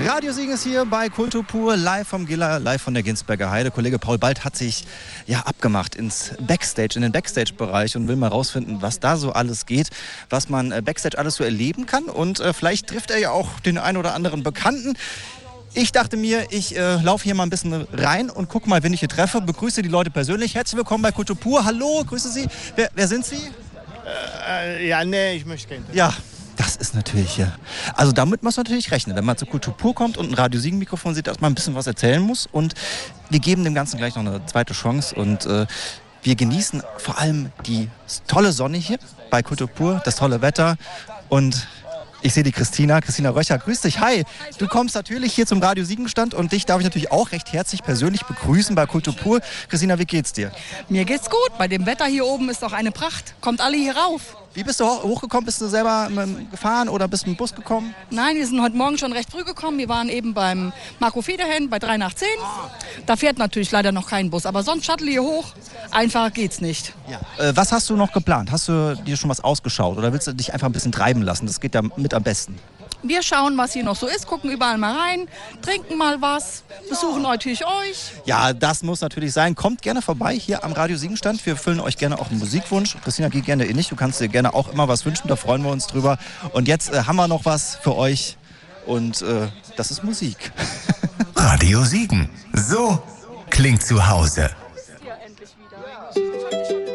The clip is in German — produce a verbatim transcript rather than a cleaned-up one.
Radio Siegen ist hier bei Kultur pur, live vom Giller, live von der Ginsberger Heide. Kollege Paul Bald hat sich ja abgemacht ins Backstage, in den Backstage-Bereich und will mal rausfinden, was da so alles geht, was man äh, Backstage alles so erleben kann. Und äh, vielleicht trifft er ja auch den einen oder anderen Bekannten. Ich dachte mir, ich äh, laufe hier mal ein bisschen rein und gucke mal, wen ich hier treffe. Begrüße die Leute persönlich. Herzlich willkommen bei Kultur pur. Hallo, grüße Sie. Wer, wer sind Sie? Äh, ja, nee, ich möchte keinen. Ja. Das ist natürlich, ja. Also damit muss man natürlich rechnen. Wenn man zur Kultur pur kommt und ein Radio Siegen Mikrofon sieht, dass man ein bisschen was erzählen muss. Und wir geben dem Ganzen gleich noch eine zweite Chance. Und äh, wir genießen vor allem die tolle Sonne hier bei Kultur pur, das tolle Wetter. Und ich sehe die Christina, Christina Röcher. Grüß dich, hi. Du kommst natürlich hier zum Radio Siegen-Stand und dich darf ich natürlich auch recht herzlich persönlich begrüßen bei Kultur pur. Christina, wie geht's dir? Mir geht's gut. Bei dem Wetter hier oben ist doch eine Pracht. Kommt alle hier rauf. Wie bist du hochgekommen? Bist du selber gefahren oder bist du mit dem Bus gekommen? Nein, wir sind heute Morgen schon recht früh gekommen. Wir waren eben beim Marco Federhen bei drei nach zehn. Da fährt natürlich leider noch kein Bus, aber sonst Shuttle hier hoch. Einfacher geht's nicht. Ja. Äh, was hast du noch geplant? Hast du dir schon was ausgeschaut oder willst du dich einfach ein bisschen treiben lassen? Das geht ja mit am besten. Wir schauen, was hier noch so ist, gucken überall mal rein, trinken mal was, besuchen natürlich euch. Ja, das muss natürlich sein. Kommt gerne vorbei hier am Radio Siegen-Stand. Wir füllen euch gerne auch einen Musikwunsch. Christina, geh gerne in dich. Du kannst dir gerne auch immer was wünschen. Da freuen wir uns drüber. Und jetzt äh, haben wir noch was für euch. Und äh, das ist Musik. Radio Siegen. So klingt zu Hause.